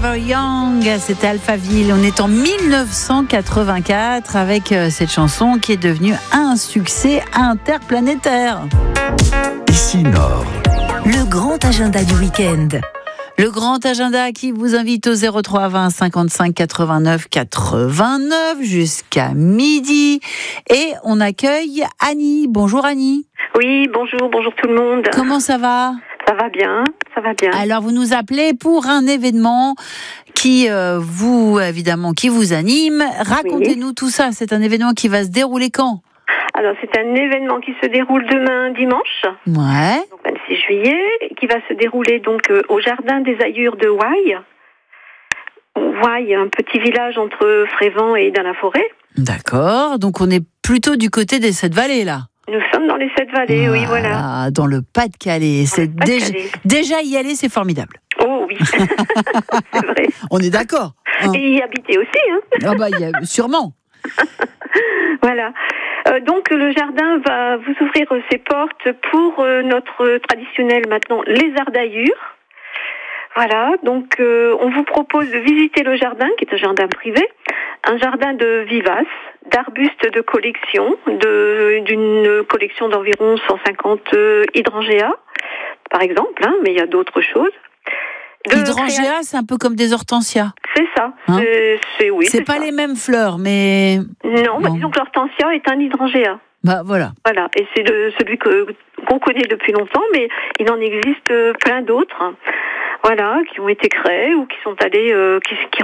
Forever Young, c'était Alphaville. On est en 1984 avec cette chanson qui est devenue un succès interplanétaire. Ici Nord. Le grand agenda du week-end. Le grand agenda qui vous invite au 03 20 55 89 89 jusqu'à midi. Et on accueille Annie. Bonjour Annie. Oui, bonjour tout le monde. Comment ça va ? Ça va bien. Alors vous nous appelez pour un événement qui vous anime. Racontez-nous tout ça. C'est un événement qui va se dérouler quand ? Alors c'est un événement qui se déroule demain dimanche, Ouais. donc 26 juillet, qui va se dérouler donc au jardin des Aillures de Ouaille. Ouaille, un petit village entre Frévent et dans la forêt. D'accord. Donc on est plutôt du côté des Sept-Vallées là. Nous sommes dans les Sept-Vallées, oui, voilà. Dans le Pas-de-Calais. Déjà y aller, c'est formidable. Oh oui, c'est vrai. On est d'accord. Hein. Et y habiter aussi, hein. Ah bah sûrement. Voilà. Donc le jardin va vous ouvrir ses portes pour notre traditionnel maintenant lézard d'Aillure. Voilà, donc on vous propose de visiter le jardin, qui est un jardin privé, un jardin de vivaces, d'arbustes de collection, d'une collection d'environ 150 hydrangeas, par exemple, hein, mais il y a d'autres choses. Hydrangea, c'est un peu comme des hortensias. C'est ça. Hein C'est pas ça. les mêmes fleurs, mais... Non, bah, disons que l'hortensia est un hydrangea. Bah voilà. Voilà, et c'est celui qu'on connaît depuis longtemps, mais il en existe plein d'autres. Voilà, qui ont été créés ou qui sont allés, qui